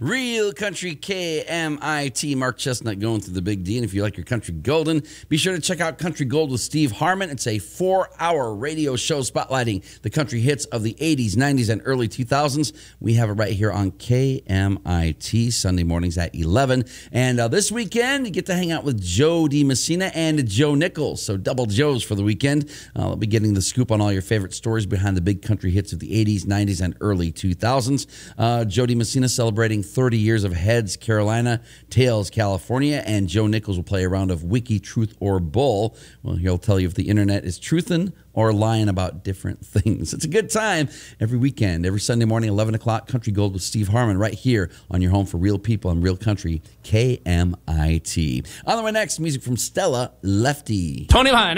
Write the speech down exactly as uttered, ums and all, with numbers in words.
Real Country K M I T. Mark Chestnut going through the Big D. And if you like your country golden, be sure to check out Country Gold with Steve Harmon. It's a four-hour radio show spotlighting the country hits of the eighties, nineties, and early two thousands. We have it right here on K M I T, Sunday mornings at eleven. And uh, this weekend, you get to hang out with Joe DiMessina and Joe Nichols. So double Joes for the weekend. Uh, I'll be getting the scoop on all your favorite stories behind the big country hits of the eighties, nineties, and early two thousands. Uh, Joe DiMessina celebrating thirty years of Heads, Carolina, Tails, California, and Joe Nichols will play a round of Wiki, Truth, or Bull. Well, he'll tell you if the internet is truthin' or lying about different things. It's a good time every weekend, every Sunday morning, eleven o'clock, Country Gold with Steve Harmon, right here on your home for real people and real country, K M I T. On the way next, music from Stella Lefty. Tony Line.